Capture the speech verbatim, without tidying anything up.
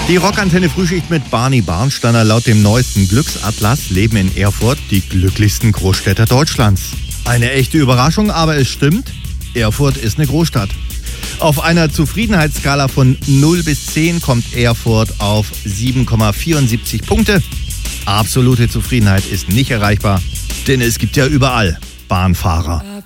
Die Rockantenne Frühschicht mit Barney Barnsteiner. Laut dem neuesten Glücksatlas leben in Erfurt die glücklichsten Großstädter Deutschlands. Eine echte Überraschung, aber es stimmt, Erfurt ist eine Großstadt. Auf einer Zufriedenheitsskala von null bis zehn kommt Erfurt auf sieben Komma vierundsiebzig Punkte. Absolute Zufriedenheit ist nicht erreichbar, denn es gibt ja überall Bahnfahrer.